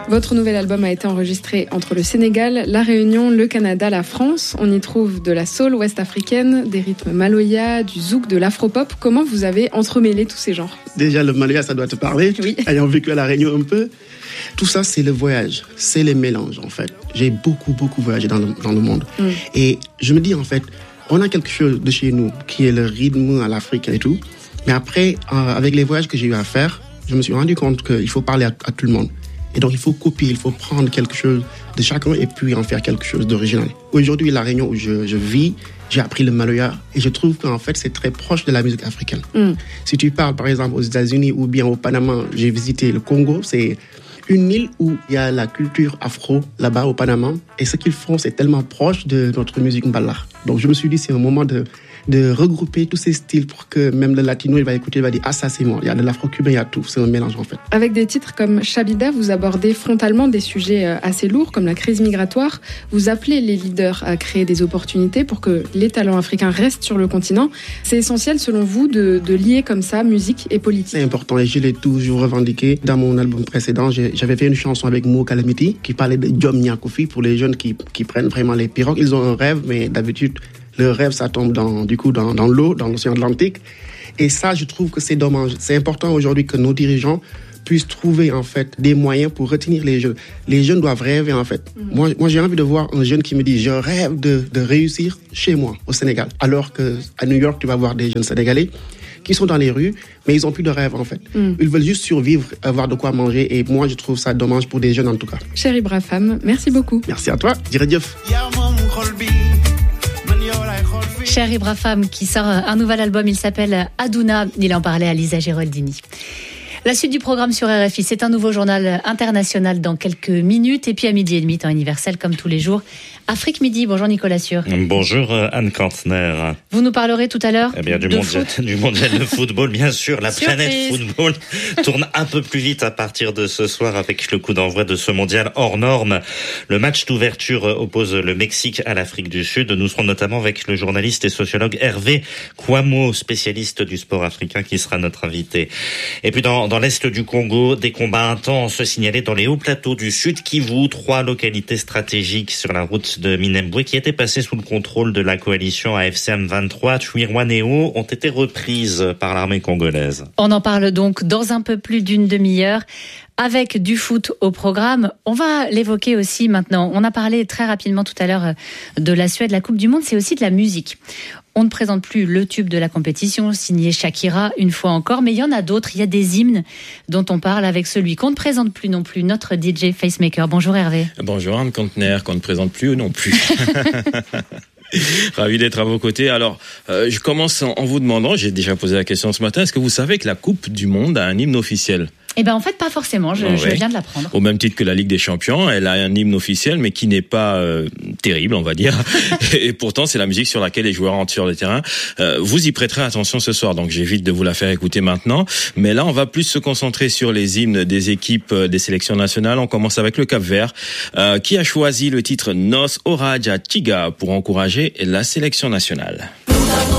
Votre nouvel album a été enregistré entre le Sénégal, la Réunion, le Canada, la France. On y trouve de la soul ouest-africaine, des rythmes maloya, du zouk, de l'afropop. Comment vous avez entremêlé tous ces genres ? Déjà, le maloya, ça doit te parler. Oui. Ayant vécu à la Réunion un peu. Tout ça, c'est le voyage, c'est les mélanges, en fait. J'ai beaucoup voyagé dans le monde. Et je me dis, en fait, on a quelque chose de chez nous qui est le rythme à l'Afrique et tout. Mais après, avec les voyages que j'ai eu à faire, je me suis rendu compte qu'il faut parler à tout le monde. Et donc, il faut copier, il faut prendre quelque chose de chacun et puis en faire quelque chose d'original. Aujourd'hui, la Réunion où je vis, j'ai appris le maloya et je trouve qu'en fait, c'est très proche de la musique africaine. Si tu parles, par exemple, aux États-Unis ou bien au Panama, j'ai visité le Congo, c'est une île où il y a la culture afro, là-bas au Panama. Et ce qu'ils font, c'est tellement proche de notre musique mbala. Donc, je me suis dit, c'est un moment de regrouper tous ces styles pour que même le latino, il va écouter, il va dire « Ah, ça, c'est moi ». Il y a de l'afro-cubain, il y a tout. C'est un mélange, en fait. Avec des titres comme Chabida, vous abordez frontalement des sujets assez lourds, comme la crise migratoire. Vous appelez les leaders à créer des opportunités pour que les talents africains restent sur le continent. C'est essentiel, selon vous, de lier comme ça musique et politique. C'est important et je l'ai toujours revendiqué. Dans mon album précédent, j'avais fait une chanson avec Mo Calamity qui parlait de Jom Nyakofi pour les jeunes qui prennent vraiment les pirogues. Ils ont un rêve, mais d'habitude, le rêve, ça tombe dans l'eau, dans l'océan Atlantique. Et ça, je trouve que c'est dommage. C'est important aujourd'hui que nos dirigeants puissent trouver, en fait, des moyens pour retenir les jeunes. Les jeunes doivent rêver, en fait. Moi, j'ai envie de voir un jeune qui me dit « Je rêve de réussir chez moi, au Sénégal ». Alors qu'à New York, tu vas voir des jeunes Sénégalais qui sont dans les rues, mais ils n'ont plus de rêve, en fait. Ils veulent juste survivre, avoir de quoi manger. Et moi, je trouve ça dommage pour des jeunes, en tout cas. Cher Ibra Fam, merci beaucoup. Merci à toi. Djeredjeuf. Cher Ibra Fam qui sort un nouvel album, il s'appelle Aduna. Il en parlait à Lisa Geraldini. La suite du programme sur RFI, c'est un nouveau journal international dans quelques minutes. Et puis à 12h30, temps universel comme tous les jours. Afrique Midi, bonjour Nicolas Sûr. Bonjour Anne Kantner. Vous nous parlerez tout à l'heure du mondial de football, bien sûr. La planète football tourne un peu plus vite à partir de ce soir avec le coup d'envoi de ce mondial hors norme. Le match d'ouverture oppose le Mexique à l'Afrique du Sud. Nous serons notamment avec le journaliste et sociologue Hervé Kouamo, spécialiste du sport africain, qui sera notre invité. Et puis dans l'est du Congo, des combats intenses signalés dans les hauts plateaux du Sud Kivu, 3 localités stratégiques sur la route de Minembwe qui étaient passées sous le contrôle de la coalition AFC M23, Twirwanéo, ont été reprises par l'armée congolaise. On en parle donc dans un peu plus d'une demi-heure. Avec du foot au programme, on va l'évoquer aussi maintenant. On a parlé très rapidement tout à l'heure de la Suède, la Coupe du Monde, c'est aussi de la musique. On ne présente plus le tube de la compétition, signé Shakira, une fois encore, mais il y en a d'autres. Il y a des hymnes dont on parle avec celui qu'on ne présente plus non plus, notre DJ Facemaker. Bonjour Hervé. Bonjour Anne Kantner, qu'on ne présente plus non plus. Ravi d'être à vos côtés. Alors, je commence en vous demandant, j'ai déjà posé la question ce matin, est-ce que vous savez que la Coupe du Monde a un hymne officiel ? Eh ben en fait pas forcément, je viens de l'apprendre. Au même titre que la Ligue des Champions, elle a un hymne officiel mais qui n'est pas terrible, on va dire. Et pourtant c'est la musique sur laquelle les joueurs entrent sur le terrain. Vous y prêterez attention ce soir, donc j'évite de vous la faire écouter maintenant. Mais là on va plus se concentrer sur les hymnes des équipes des sélections nationales. On commence avec le Cap-Vert qui a choisi le titre Nos Oraja Tiga pour encourager la sélection nationale.